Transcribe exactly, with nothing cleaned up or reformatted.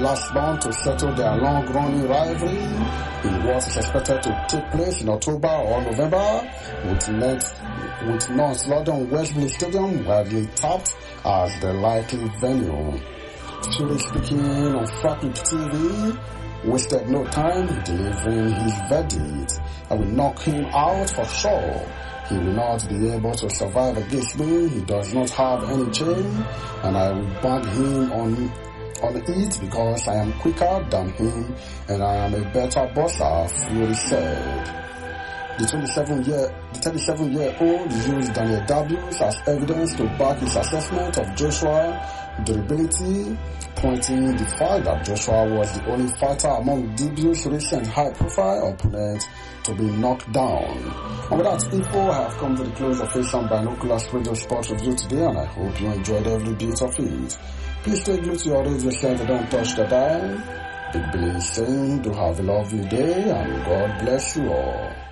last month to settle their long-running rivalry in what is expected to take place in October or November, with Nets, with North London Wembley Stadium widely tapped as the likely venue. Fury, speaking on Frappic T V, wasted no time in delivering his verdict. I will knock him out for sure. He will not be able to survive against me. He does not have any chain, and I will bang him on on it because I am quicker than him and I am a better boxer, Fury said. The twenty-seven-year, the thirty-seven-year-old used Daniel Dubois as evidence to back his assessment of Joshua's durability, pointing the fact that Joshua was the only fighter among Dubois' recent high-profile opponents to be knocked down. And with that info, I have come to the close of Asian Binoculars Radio Sports Review today, and I hope you enjoyed every bit of it. Please stay glued to your radio set and don't touch the dial. Big Billy is saying, do have a lovely day, and God bless you all.